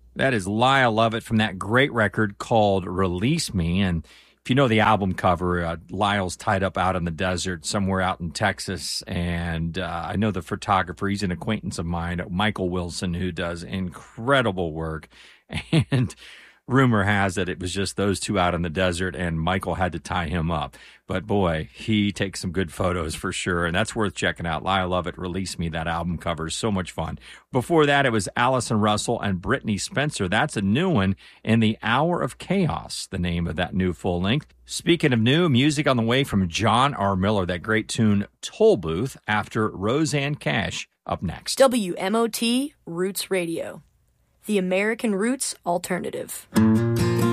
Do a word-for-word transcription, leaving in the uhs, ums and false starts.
That is Lyle Lovett from that great record called Release Me. And if you know the album cover, uh, Lyle's tied up out in the desert somewhere out in Texas. And uh, I know the photographer, he's an acquaintance of mine, Michael Wilson, who does incredible work. And rumor has it it was just those two out in the desert, and Michael had to tie him up. But boy, he takes some good photos for sure, and that's worth checking out. Lyle Lovett, Release Me. That album cover is so much fun. Before that, it was Allison Russell and Brittany Spencer. That's a new one, in the Hour of Chaos, the name of that new full length. Speaking of new, music on the way from John R. Miller, that great tune Toll Booth, after Rosanne Cash up next. W M O T Roots Radio, the American Roots Alternative.